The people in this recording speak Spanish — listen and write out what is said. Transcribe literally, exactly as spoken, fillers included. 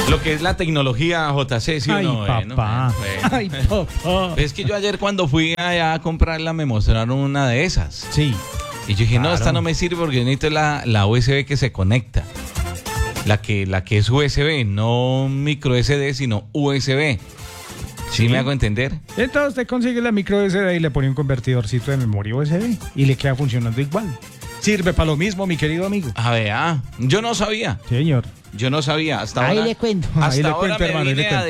Lo que es la tecnología, J C, ¿sí o Ay, no? papá. Bueno, bueno. Ay, papá. Es que yo ayer cuando fui allá a comprarla me mostraron una de esas. Sí. Y yo dije, Claro. no, esta no me sirve porque yo necesito la, la U S B que se conecta. La que, la que es U S B, no micro S D, sino U S B. ¿Sí, Sí. me hago entender? Entonces usted consigue la micro U S B y le pone un convertidorcito de memoria U S B y le queda funcionando igual. Sirve para lo mismo, mi querido amigo. A ver, ah, yo no sabía. Señor. Yo no sabía. Hasta Ahí ahora, le cuento. Hasta Ahí le ahora cuento, me hermano, ahí le vine a cuento.